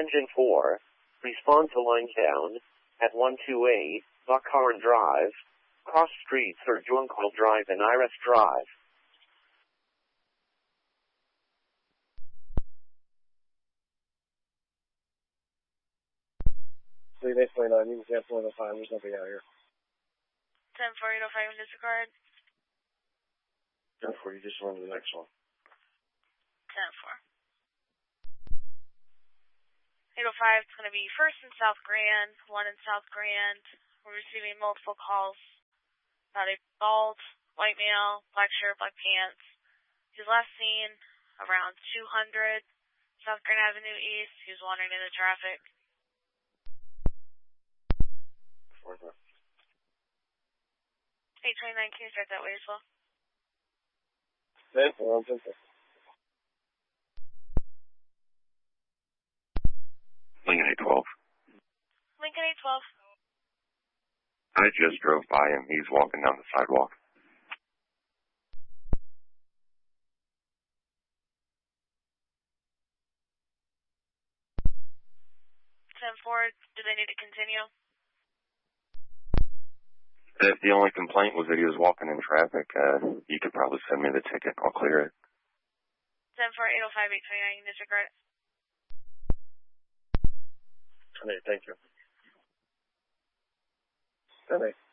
Engine 4, respond to line down at 128 Buckharn Drive, cross streets or Juncal Drive and Iris Drive. 3849, you can cancel 105, there's nothing out here. 10-4, 805, disregard. 10-4, you just went to the next one. 10-4. 805, it's going to be first in South Grand, one in South Grand. We're receiving multiple calls about a bald, white male, black shirt, black pants. He was last seen around 200 South Grand Avenue East. He was wandering into traffic. 4-4. 829, can you start that way as well? 10-4, I'm 10-4. Lincoln 812. Lincoln 812. I just drove by him. He's walking down the sidewalk. 10-4, do they need to continue? If the only complaint was that he was walking in traffic, you could probably send me the ticket. I'll clear it. 10-4, 805, 829, disregard. Thank you. 10-8.